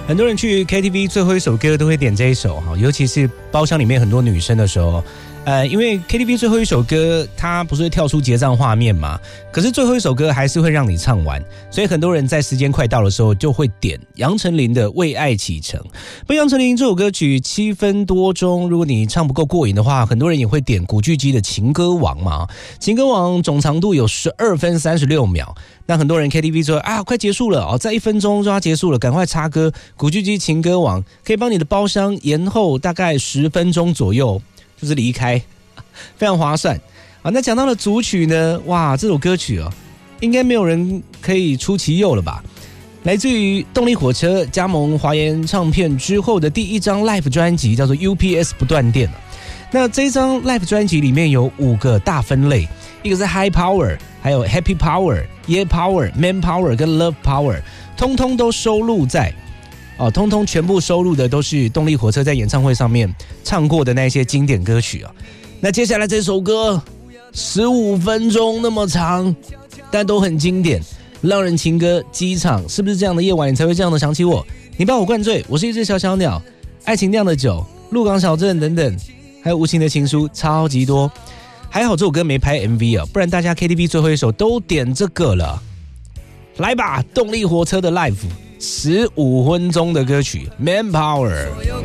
很多人去 KTV 最后一首歌都会点这一首，尤其是包厢里面很多女生的时候。因为 KTV 最后一首歌它不是会跳出结账画面嘛，可是最后一首歌还是会让你唱完，所以很多人在时间快到的时候就会点杨丞琳的《为爱启程》。不过杨丞琳这首歌曲7分多钟，如果你唱不够过瘾的话，很多人也会点古巨基的《情歌王》嘛。情歌王总长度有12分36秒，那很多人 KTV 说快结束了再1分钟就要结束了，赶快插歌。古巨基《情歌王》可以帮你的包厢延后大概10分钟左右，就是离开，非常划算啊！那讲到了组曲呢，哇，这首歌曲应该没有人可以出其右了吧？来自于动力火车加盟华研唱片之后的第一张 Live 专辑，叫做 UPS 不断电。那这一张 Live 专辑里面有5个大分类，一个是 High Power， 还有 Happy Power、Yeah Power、Man Power 跟 Love Power， 通通都收录在。通通全部收录的都是动力火车在演唱会上面唱过的那些经典歌曲那接下来这首歌15分钟那么长，但都很经典，浪人情歌机场，是不是这样的夜晚你才会这样的想起我？你把我灌醉，我是一只小小鸟，爱情酿的酒，鹿港小镇等等，还有无情的情书，超级多。还好这首歌没拍 MV不然大家 KTV 最后一首都点这个了。来吧，动力火车的 Live 15分钟的歌曲 Man Power。